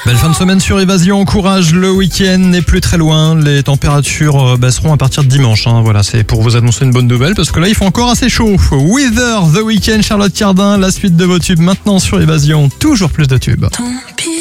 Belle fin de semaine sur Évasion, courage, le week-end n'est plus très loin, les températures baisseront à partir de dimanche, Voilà, c'est pour vous annoncer une bonne nouvelle parce que là il fait encore assez chaud. Wither, The Weeknd, Charlotte Cardin, la suite de vos tubes maintenant sur Évasion, toujours plus de tubes.